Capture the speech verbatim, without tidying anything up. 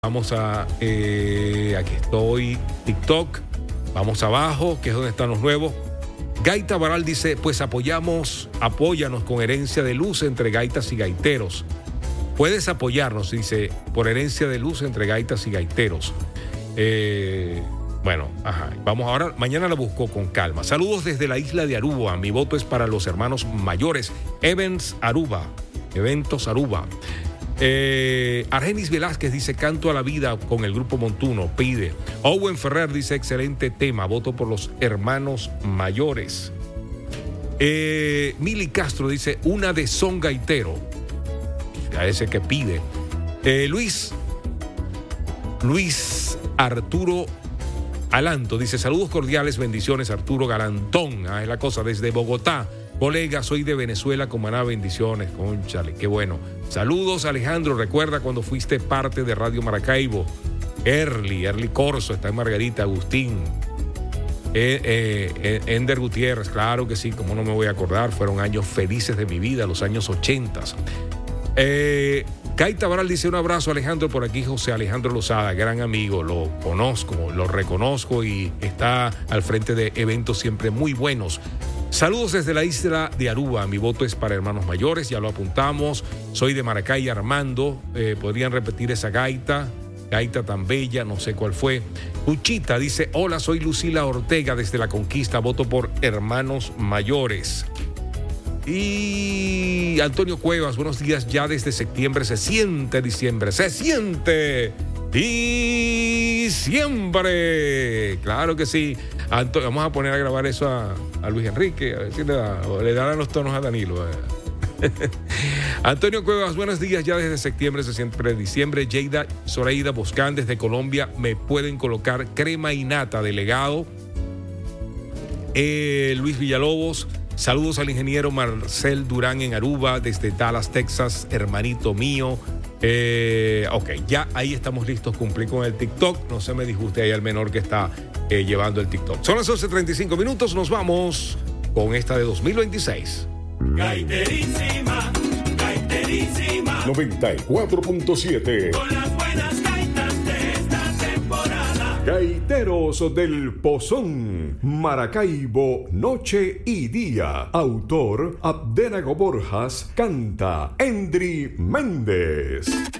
Vamos a, eh, aquí estoy, TikTok, vamos abajo, que es donde están los nuevos. Gaita Baral dice, pues apoyamos, apóyanos con herencia de luz entre gaitas y gaiteros. Puedes apoyarnos, dice, por herencia de luz entre gaitas y gaiteros. Eh, bueno, ajá, vamos ahora, mañana la busco con calma. Saludos desde la isla de Aruba, mi voto es para los hermanos mayores, Events Aruba, Eventos Aruba. Eh, Argenis Velázquez dice, canto a la vida con el grupo Montuno, pide. Owen Ferrer dice, excelente tema, voto por los hermanos mayores. Eh, Mili Castro dice, una de son gaitero, a ese que pide. Eh, Luis, Luis Arturo Alanto dice, saludos cordiales, bendiciones, Arturo Galantón, ah, es la cosa, desde Bogotá. Colega, soy de Venezuela, Cumaná, bendiciones, cónchale, qué bueno. Saludos, Alejandro, recuerda cuando fuiste parte de Radio Maracaibo. Erly, Erly Corso, está en Margarita, Agustín. Eh, eh, Ender Gutiérrez, claro que sí, como no me voy a acordar, fueron años felices de mi vida, los años ochentas. Eh, Gaita Baral dice, un abrazo, Alejandro, por aquí José Alejandro Lozada, gran amigo, lo conozco, lo reconozco y está al frente de eventos siempre muy buenos. Saludos desde la isla de Aruba, mi voto es para hermanos mayores, ya lo apuntamos. Soy de Maracay, Armando, eh, podrían repetir esa gaita, gaita tan bella, no sé cuál fue. Uchita dice, hola, soy Lucila Ortega desde La Conquista, voto por hermanos mayores. Y Antonio Cuevas, buenos días, ya desde septiembre se siente diciembre, se siente diciembre, claro que sí. Anto- vamos a poner a grabar eso a, a Luis Enrique, a ver si le, da, le darán los tonos a Danilo. Antonio Cuevas, buenos días, ya desde septiembre se siente diciembre. Yeida Zoraida Boscán desde Colombia, me pueden colocar crema y nata de legado. Eh, Luis Villalobos, saludos al ingeniero Marcel Durán en Aruba, desde Dallas, Texas, hermanito mío. Eh, ok, ya ahí estamos listos, cumplí con el TikTok, no se me disguste ahí al menor que está eh, llevando el TikTok. Son las once treinta y cinco minutos, nos vamos con esta de dos mil veintiséis. Gaiterísima, gaiterísima. noventa y cuatro punto siete. Con las buenas gaitas de esta temporada. Gaiteros del Pozón, Maracaibo, noche y día. Autor, Abdenago Borjas. Canta, Endry Méndez.